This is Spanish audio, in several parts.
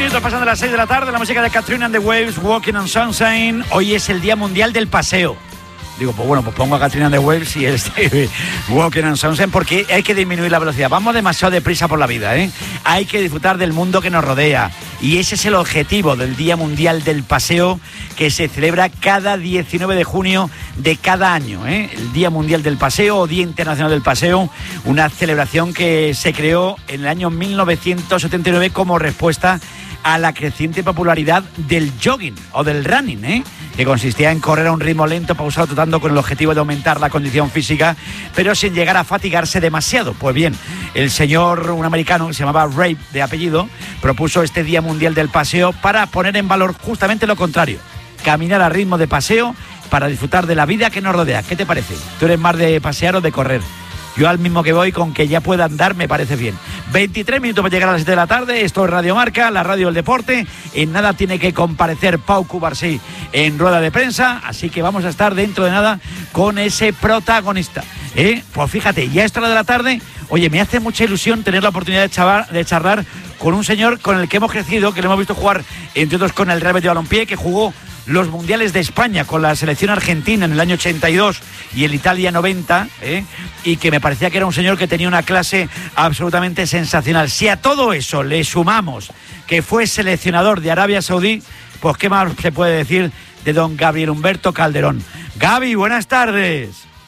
minutos pasan de las 6 de la tarde, la música de Katrina and the Waves, Walking on Sunshine. Hoy es el Día Mundial del Paseo. Digo, pues bueno, pues pongo a Katrina and the Waves y Walking on Sunshine, porque hay que disminuir la velocidad. Vamos demasiado deprisa por la vida, ¿eh? Hay que disfrutar del mundo que nos rodea. Y ese es el objetivo del Día Mundial del Paseo, que se celebra cada 19 de junio de cada año, ¿eh? El Día Mundial del Paseo o Día Internacional del Paseo, una celebración que se creó en el año 1979 como respuesta a la creciente popularidad del jogging o del running, que consistía en correr a un ritmo lento, pausado, tratando con el objetivo de aumentar la condición física, pero sin llegar a fatigarse demasiado. Pues bien, el señor, un americano que se llamaba Ray de apellido, propuso este Día Mundial del Paseo para poner en valor justamente lo contrario: caminar a ritmo de paseo para disfrutar de la vida que nos rodea. ¿Qué te parece? ¿Tú eres más de pasear o de correr? Yo al mismo que voy, con que ya pueda andar, me parece bien. 23 minutos para llegar a las 7 de la tarde. Esto es Radio Marca, la radio del deporte. En nada tiene que comparecer Pau Cubarsí en rueda de prensa, así que vamos a estar dentro de nada con ese protagonista. Pues fíjate, ya a esta hora de la tarde, oye, me hace mucha ilusión tener la oportunidad de charlar con un señor con el que hemos crecido, que lo hemos visto jugar, entre otros, con el Real Betis Balompié, que jugó los mundiales de España con la selección argentina en el año 82 y el Italia 90, y que me parecía que era un señor que tenía una clase absolutamente sensacional. Si a todo eso le sumamos que fue seleccionador de Arabia Saudí, pues qué más se puede decir de don Gabriel Humberto Calderón. Gaby, buenas tardes.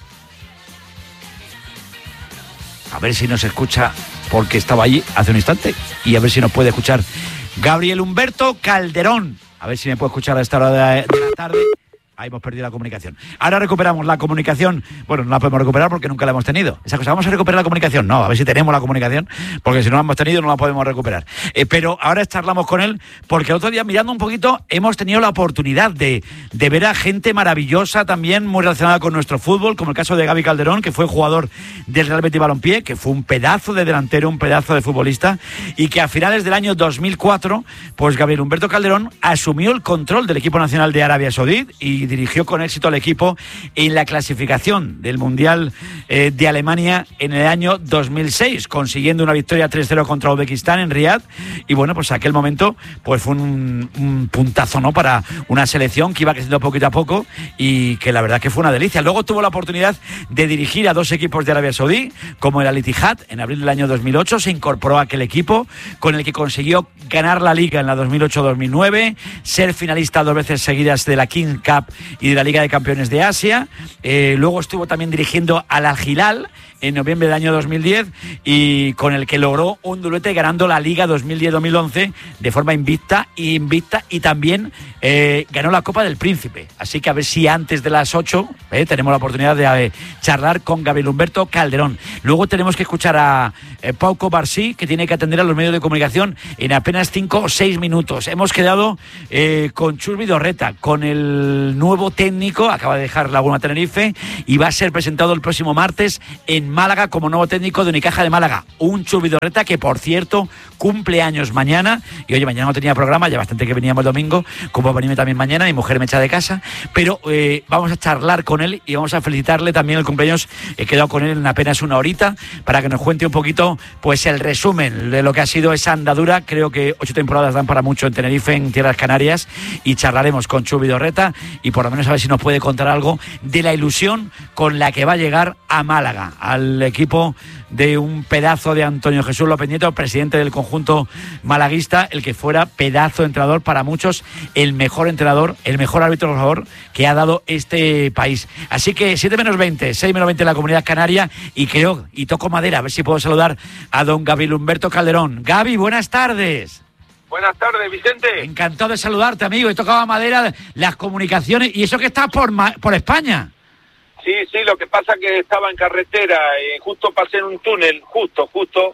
A ver si nos escucha, porque estaba allí hace un instante, y a ver si nos puede escuchar Gabriel Humberto Calderón. A ver si me puede escuchar a esta hora de la tarde. Ahí hemos perdido la comunicación. Ahora recuperamos la comunicación. Bueno, no la podemos recuperar porque nunca la hemos tenido. Esa cosa, ¿vamos a recuperar la comunicación? No, a ver si tenemos la comunicación, porque si no la hemos tenido no la podemos recuperar. Pero ahora charlamos con él, porque el otro día, mirando un poquito, hemos tenido la oportunidad de ver a gente maravillosa también, muy relacionada con nuestro fútbol, como el caso de Gaby Calderón, que fue jugador del Real Betis Balompié, que fue un pedazo de delantero, un pedazo de futbolista, y que a finales del año 2004, pues Gabriel Humberto Calderón asumió el control del equipo nacional de Arabia Saudí y dirigió con éxito al equipo en la clasificación del Mundial de Alemania en el año 2006, consiguiendo una victoria 3-0 contra Uzbekistán en Riad. Y bueno, pues aquel momento pues fue un puntazo, ¿no?, para una selección que iba creciendo poquito a poco y que la verdad que fue una delicia. Luego tuvo la oportunidad de dirigir a dos equipos de Arabia Saudí, como el Al Ittihad. En abril del año 2008 se incorporó a aquel equipo, con el que consiguió ganar la Liga en la 2008-2009, ser finalista 2 veces seguidas de la King Cup y de la Liga de Campeones de Asia. Luego estuvo también dirigiendo al Al Hilal en noviembre del año 2010, y con el que logró un doblete ganando la Liga 2010-2011 de forma invicta, y también ganó la Copa del Príncipe. Así que a ver si antes de las 8 tenemos la oportunidad de charlar con Gabriel Humberto Calderón. Luego tenemos que escuchar a Pau Cubarsí, que tiene que atender a los medios de comunicación en apenas 5 o 6 minutos. Hemos quedado con Chus Vidorreta, con el nuevo técnico, acaba de dejar Laguna Tenerife, y va a ser presentado el próximo martes en Málaga como nuevo técnico de Unicaja de Málaga. Un Chus Vidorreta que, por cierto, cumple años mañana. Y oye, mañana no tenía programa, ya bastante que veníamos el domingo, como venirme también mañana, mi mujer me echa de casa, pero vamos a charlar con él y vamos a felicitarle también el cumpleaños. He quedado con él en apenas una horita para que nos cuente un poquito pues el resumen de lo que ha sido esa andadura. Creo que 8 temporadas dan para mucho en Tenerife, en Tierras Canarias, y charlaremos con Chus Vidorreta y por lo menos a ver si nos puede contar algo de la ilusión con la que va a llegar a Málaga, al equipo de un pedazo de Antonio Jesús López Nieto, presidente del conjunto malaguista, el que fuera pedazo de entrenador, para muchos el mejor entrenador, el mejor árbitro, por favor, que ha dado este país. Así que 7 menos 20, 6 menos 20 en la Comunidad Canaria, y creo, y toco madera, a ver si puedo saludar a don Gabriel Humberto Calderón. Gaby, buenas tardes. Buenas tardes, Vicente. Encantado de saludarte, amigo. He tocado madera, las comunicaciones, y eso que estás por España. Sí, lo que pasa es que estaba en carretera y justo pasé en un túnel, justo.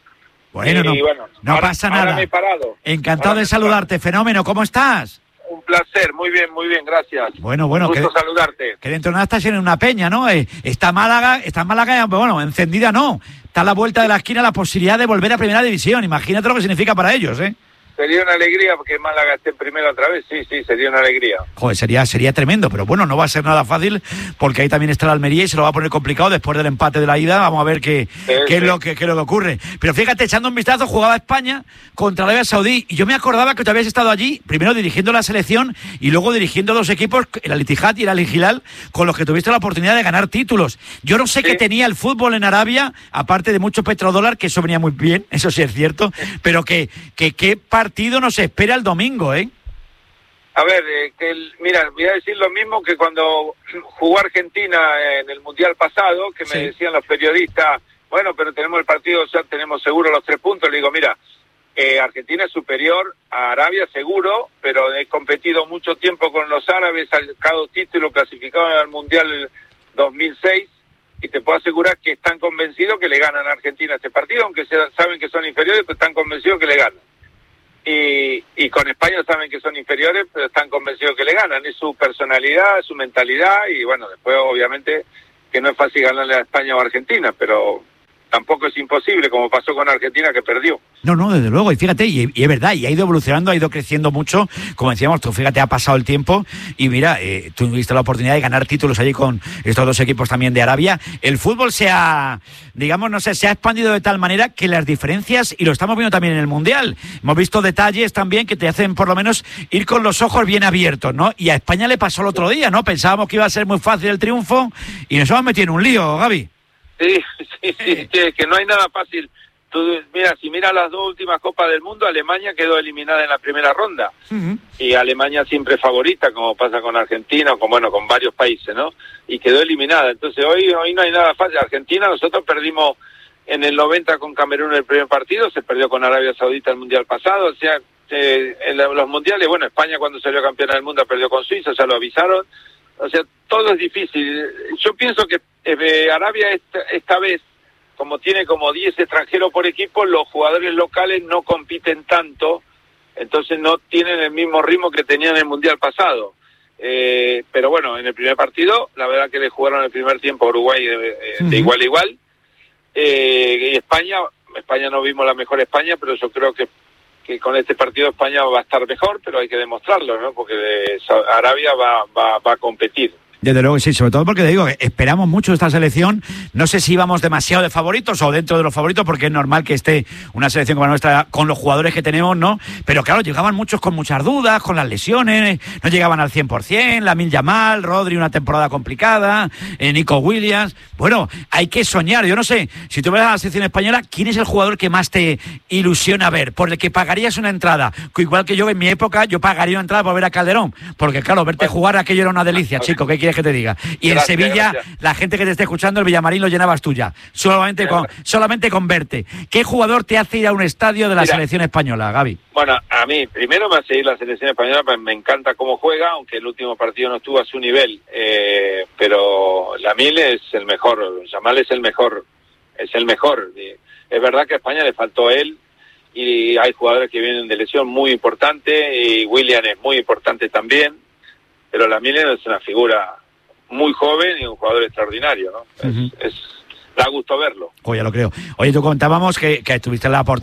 Bueno, no pasa nada. Ahora me he parado. Encantado de saludarte, fenómeno. ¿Cómo estás? Un placer, muy bien, gracias. Bueno. Un gusto saludarte. Que dentro de nada estás en una peña, ¿no? Está Málaga, bueno, encendida no. Está a la vuelta de la esquina la posibilidad de volver a Primera División. Imagínate lo que significa para ellos, ¿eh? Sería una alegría porque Málaga esté en primera otra vez, sí, sería una alegría. Joder, sería tremendo, pero bueno, no va a ser nada fácil porque ahí también está la Almería y se lo va a poner complicado después del empate de la ida. Vamos a ver qué es lo que ocurre. Pero fíjate, echando un vistazo, jugaba España contra Arabia Saudí y yo me acordaba que tú habías estado allí, primero dirigiendo la selección y luego dirigiendo dos equipos, el Al-Ittihad y el Al-Hilal, con los que tuviste la oportunidad de ganar títulos. Yo no sé qué tenía el fútbol en Arabia, aparte de mucho petrodólar, que eso venía muy bien, eso sí es cierto, pero qué partido nos espera el domingo, ¿eh? A ver, mira, voy a decir lo mismo que cuando jugó Argentina en el Mundial pasado, que me decían los periodistas, bueno, pero tenemos el partido, ya tenemos seguro los 3 puntos. Le digo, mira, Argentina es superior a Arabia seguro, pero he competido mucho tiempo con los árabes, he sacado títulos clasificados al Mundial 2006, y te puedo asegurar que están convencidos que le ganan a Argentina este partido, aunque saben que son inferiores, pero están convencidos que le ganan. Y con España saben que son inferiores, pero están convencidos que le ganan. Es su personalidad, su mentalidad, y bueno, después obviamente que no es fácil ganarle a España o a Argentina, pero tampoco es imposible, como pasó con Argentina, que perdió. No, desde luego, y fíjate, y es verdad, y ha ido evolucionando, ha ido creciendo mucho, como decíamos, tú fíjate, ha pasado el tiempo, y mira, tú tuviste la oportunidad de ganar títulos allí con estos dos equipos también de Arabia. El fútbol se ha expandido de tal manera que las diferencias, y lo estamos viendo también en el Mundial, hemos visto detalles también que te hacen por lo menos ir con los ojos bien abiertos, ¿no? Y a España le pasó el otro día, ¿no? Pensábamos que iba a ser muy fácil el triunfo, y nos hemos metido en un lío, Gaby. Sí, que no hay nada fácil. Mira, si miras las 2 últimas Copas del Mundo, Alemania quedó eliminada en la primera ronda. Uh-huh. Y Alemania siempre favorita, como pasa con Argentina, o con varios países, ¿no? Y quedó eliminada. Entonces hoy no hay nada fácil. Argentina, nosotros perdimos en el 90 con Camerún el primer partido, se perdió con Arabia Saudita el Mundial pasado, o sea, en los Mundiales, bueno, España cuando salió campeona del mundo perdió con Suiza, ya lo avisaron. O sea, todo es difícil. Yo pienso que Arabia esta vez, como tiene como 10 extranjeros por equipo, los jugadores locales no compiten tanto, entonces no tienen el mismo ritmo que tenían en el Mundial pasado. Pero bueno, en el primer partido, la verdad que le jugaron el primer tiempo a Uruguay de igual a igual. Y España no vimos la mejor España, pero yo creo que con este partido España va a estar mejor, pero hay que demostrarlo, ¿no? Porque Arabia va a competir. Desde luego sí, sobre todo porque te digo, esperamos mucho esta selección, no sé si íbamos demasiado de favoritos o dentro de los favoritos, porque es normal que esté una selección como la nuestra con los jugadores que tenemos, ¿no? Pero claro, llegaban muchos con muchas dudas, con las lesiones, no llegaban al 100%, Lamine Yamal, Rodri una temporada complicada, Nico Williams, bueno, hay que soñar, yo no sé, si tú ves a la selección española, ¿quién es el jugador que más te ilusiona ver, por el que pagarías una entrada? Igual que yo en mi época, yo pagaría una entrada por ver a Calderón, porque claro, verte jugar aquello era una delicia, chico, ¿qué quieres que te diga? Y gracias, en Sevilla, gracias. La gente que te esté escuchando, el Villamarín lo llenabas tú ya, solamente con verte. ¿Qué jugador te hace ir a un estadio de la selección española, Gaby? Bueno, a mí, primero me hace ir la selección española, pues me encanta cómo juega, aunque el último partido no estuvo a su nivel, pero Lamine es el mejor, Yamal es el mejor. Es verdad que a España le faltó él, y hay jugadores que vienen de lesión muy importante, y William es muy importante también, pero Lamine es una figura muy joven y un jugador extraordinario, ¿no? Da gusto verlo. Oye, lo creo. Oye, tú contábamos que tuviste la oportunidad